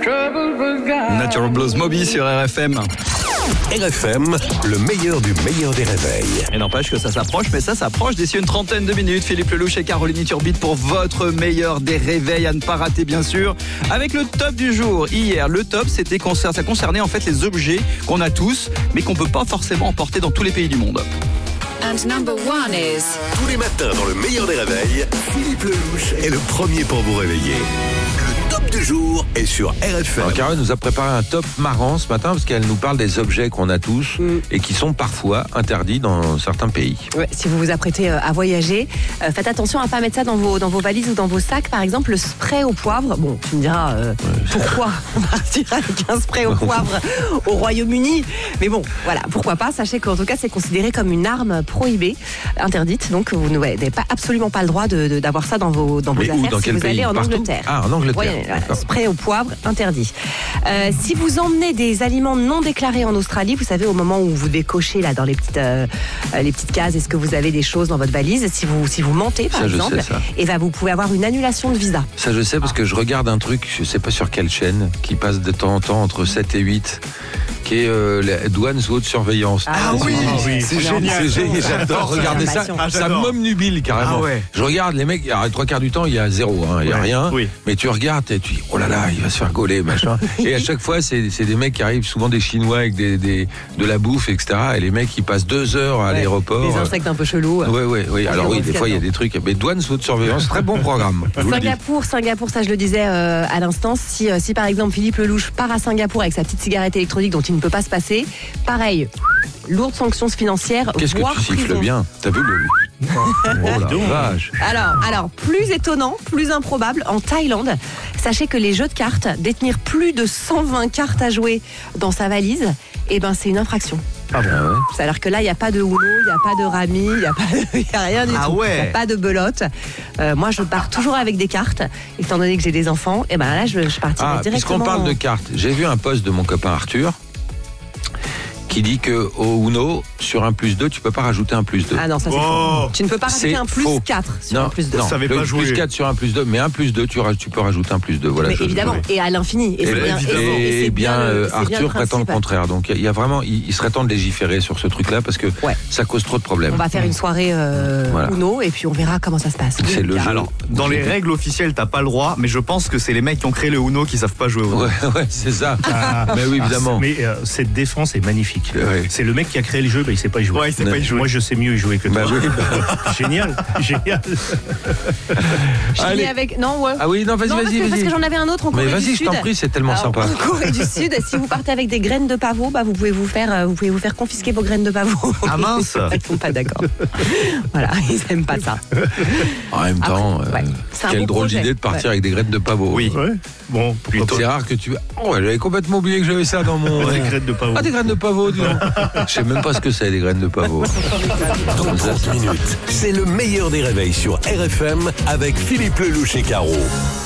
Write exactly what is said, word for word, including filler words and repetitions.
Natural Blues Moby sur R F M. R F M, le meilleur du meilleur des réveils. Et n'empêche que ça s'approche, mais ça s'approche d'ici une trentaine de minutes. Philippe Lelouch et Caroline Turbide pour votre meilleur des réveils à ne pas rater, bien sûr. Avec le top du jour. Hier, le top, c'était ça concernait en fait les objets qu'on a tous, mais qu'on peut pas forcément emporter dans tous les pays du monde. And number one is... Tous les matins dans le meilleur des réveils, Philippe Lelouch est le premier pour vous réveiller. Le top du jour est sur R F M. Alors, Caroline nous a préparé un top marrant ce matin parce qu'elle nous parle des objets qu'on a tous mm. et qui sont parfois interdits dans certains pays. Ouais, si vous vous apprêtez à voyager, euh, faites attention à ne pas mettre ça dans vos, dans vos valises ou dans vos sacs. Par exemple, le spray au poivre. Bon, tu me diras euh, ouais, pourquoi on partira avec un spray au poivre au Royaume-Uni. Mais bon, voilà, pourquoi pas. Sachez qu'en tout cas, c'est considéré comme une arme prohibée, interdite. Donc, vous n'avez pas, absolument pas le droit de, de, d'avoir ça dans vos, dans vos Mais affaires où, dans si quel vous pays? allez en Partout? Angleterre. Ah, en Angleterre. Ouais, voilà, spray au poivre, interdit. Euh, si vous emmenez des aliments non déclarés en Australie, vous savez, au moment où vous décochez là, dans les petites, euh, les petites cases, est-ce que vous avez des choses dans votre valise? Si vous, si vous mentez, par ça, exemple, et ben, vous pouvez avoir une annulation de visa. Ça, je sais parce que je regarde un truc, je sais pas sur quelle chaîne, qui passe de temps en temps entre sept et huit, qui est euh, la douane sous haute surveillance. Ah, ah oui, oui, c'est génial. C'est génial. J'adore regarder ça. Ah, ça m'obnubile carrément. Ah, ouais. Je regarde les mecs, alors, trois quarts du temps, il y a zéro, hein, il y a ouais, rien. Oui. Mais tu regardes et tu dis, oh là là, il va se faire gauler, machin. Et à chaque fois, c'est, c'est des mecs qui arrivent, souvent des Chinois avec des, des, de la bouffe, et cetera. Et les mecs, ils passent deux heures à ouais, l'aéroport. Des insectes un peu chelous. Oui, oui, oui. Alors oui, des fois, il y a des trucs. Mais douane sous haute surveillance, très bon programme. Singapour, Singapour, ça je le disais euh, à l'instant. Si, euh, si par exemple Philippe Lelouch part à Singapour avec sa petite cigarette électronique dont il ne peut pas se passer, pareil, lourde sanction financière. Qu'est-ce que tu siffles prison. Bien? T'as vu le... Oh la vache. Alors, alors, plus étonnant, plus improbable, en Thaïlande, sachez que les jeux de cartes, détenir plus de cent vingt cartes à jouer dans sa valise, eh ben, c'est une infraction. Ah bon, ouais. C'est-à-dire que là, il n'y a pas de Uno, il n'y a pas de Rami, il n'y a, a rien du ah tout. Il ouais. n'y a pas de belote. Euh, moi, je pars toujours avec des cartes. Étant donné que j'ai des enfants, et ben là, je, je partirai ah, directement. Puisqu'on parle de cartes, j'ai vu un post de mon copain Arthur qui dit que au Uno, sur un plus deux, tu peux pas rajouter un plus deux. Ah non, ça c'est oh faux. Tu ne peux pas rajouter c'est un plus faux. quatre sur non, un plus deux. Non, le pas plus quatre sur un plus deux, mais un plus deux, tu, tu peux rajouter un plus deux. Voilà, mais je, évidemment, je... et à l'infini. Et, et, bien, et, et, et bien, euh, Arthur bien prétend le contraire. Donc il y a vraiment, il, il serait temps de légiférer sur ce truc-là parce que ouais. ça cause trop de problèmes. On va faire une soirée euh, voilà. Uno et puis on verra comment ça se passe. C'est le jeu. Alors, dans les règles officielles, t'as pas le droit, mais je pense que c'est les mecs qui ont créé le Uno qui savent pas jouer au Uno. Ouais, ouais, c'est ça. Ah, mais oui, évidemment. Mais euh, cette défense est magnifique. Ouais. C'est le mec qui a créé le jeu, bah, il sait pas y jouer. Ouais, il sait pas y jouer. Moi, je sais mieux y jouer que toi. Bah, oui. Génial, génial. Je finis avec. Non, ouais. Ah oui, non, vas-y, non, vas-y, parce que, vas-y. Parce que j'en avais un autre en Corée Mais vas-y, du je Sud. t'en prie, c'est tellement Alors, sympa. En Corée du Sud, si vous partez avec des graines de pavot, bah, vous pouvez vous faire, vous pouvez vous faire confisquer vos graines de pavot. Ah mince. Ils sont pas d'accord. Voilà, ils aiment pas ça. En même Après, temps, euh, ouais. quelle drôle projet. d'idée de partir ouais. avec des graines de pavot. Oui. Ouais. Bon, plutôt. C'est rare que tu. Oh, j'avais complètement oublié que j'avais ça dans mon. Des graines de pavot. Ah, des graines de pavot, dis donc. Je sais même pas ce que c'est, des graines de pavot. Dans trente minutes, c'est le meilleur des réveils sur R F M avec Philippe Lelouch et Caro.